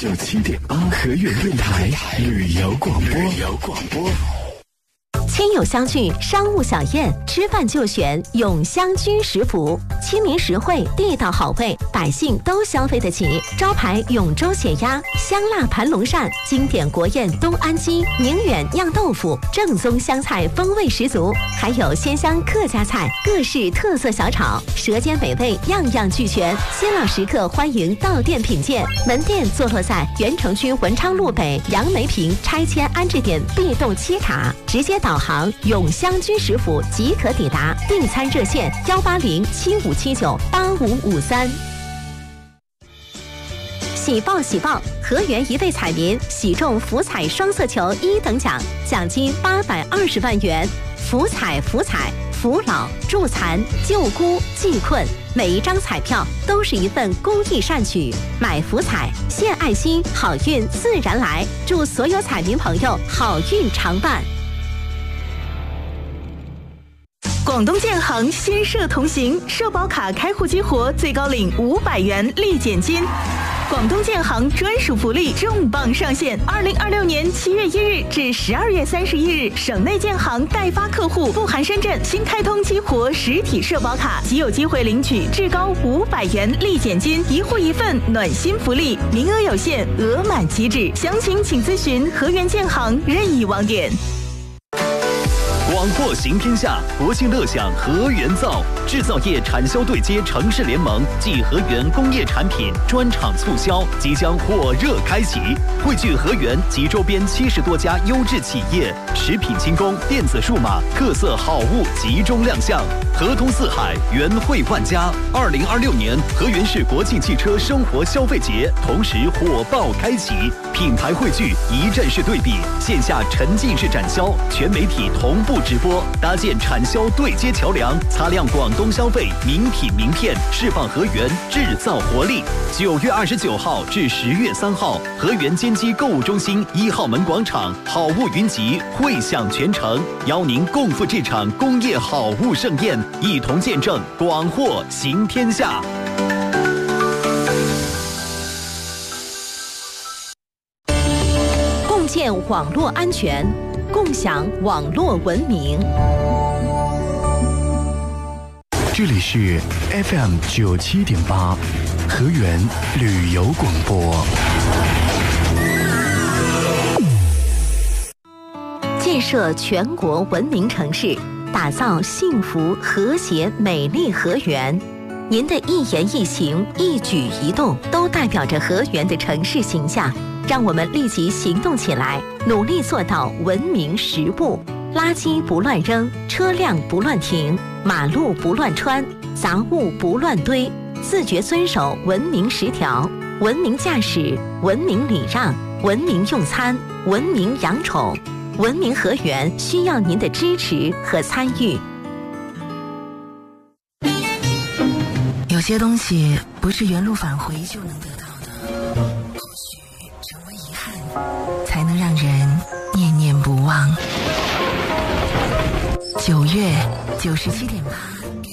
FM97.8河源电台旅游广播。 亲友相聚，商务小宴，吃饭就选永香居食府，亲民实惠，地道好味，百姓都消费得起。招牌永州血鸭、香辣盘龙鳝，经典国宴东安鸡、宁远酿豆腐，正宗湘菜风味十足，还有鲜香客家菜，各式特色小炒，舌尖美味样样俱全。新老食客欢迎到店品鉴。门店坐落在原城区文昌路北杨梅坪拆迁安置点 B 栋7卡，直接导航永香居食府即可抵达。订餐热线18075798553。喜报喜报！河源一位彩民喜中福彩双色球1等奖，奖金820万元。福彩福彩，扶老助残救孤济困，每一张彩票都是一份公益善举。买福彩献爱心，好运自然来。祝所有彩民朋友好运常伴。 广东建行新社同行，社保卡开户激活，最高领500元立减金。广东建行专属福利重磅上线！2026年7月1日至12月31日，省内建行代发客户不含深圳新开通激活实体社保卡，即有机会领取至高500元立减金，一户一份暖心福利，名额有限，额满即止。详情请咨询河源建行任意网点。 广货行天下，国庆乐享河源造，制造业产销对接城市联盟暨河源工业产品专场促销即将火热开启，汇聚河源及周边70多家优质企业，食品轻工、电子数码、特色好物集中亮相，河通四海，源汇万家。2026年河源市国庆汽车生活消费节同时火爆开启，品牌汇聚，一站式对比，线下沉浸式展销，全媒体同步直播，搭建产销对接桥梁，擦亮广东消费名品名片，释放河源制造活力。9月29号至10月3号，河源坚基购物中心1号门广场好物云集，汇享全城，邀您共赴这场工业好物盛宴，一同见证广货行天下。 共建网络安全，共享网络文明。 这里是 FM97.8河源旅游广播。 建设全国文明城市，打造幸福和谐美丽河源。您的一言一行、一举一动，都代表着河源的城市形象。让我们立即行动起来，努力做到文明10不：垃圾不乱扔，车辆不乱停，马路不乱穿，杂物不乱堆，自觉遵守文明10条，文明驾驶，文明礼让，文明用餐，文明养宠。文明河源需要您的支持和参与。 有些东西不是原路返回就能得到的，或许成为遗憾，才能让人念念不忘。9月97.8